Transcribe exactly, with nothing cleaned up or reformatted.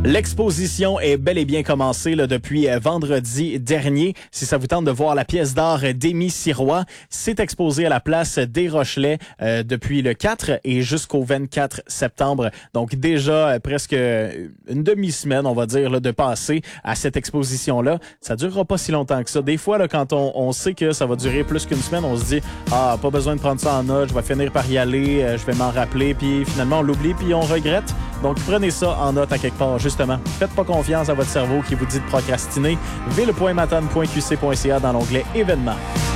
L'exposition est bel et bien commencée là, depuis euh, vendredi dernier. Si ça vous tente de voir la pièce d'art d'Émy Sirois, c'est exposé à la place des Rochelais euh, depuis le quatre et jusqu'au vingt-quatre septembre. Donc déjà euh, presque une demi-semaine, on va dire, là, de passer à cette exposition-là. Ça durera pas si longtemps que ça. Des fois, là, quand on, on sait que ça va durer plus qu'une semaine, on se dit « Ah, pas besoin de prendre ça en note, je vais finir par y aller, euh, je vais m'en rappeler. » Puis finalement, on l'oublie puis on regrette. Donc prenez ça en note à quelque part, justement. Faites pas confiance à votre cerveau qui vous dit de procrastiner. v le point matane point q c point c a dans l'onglet événements.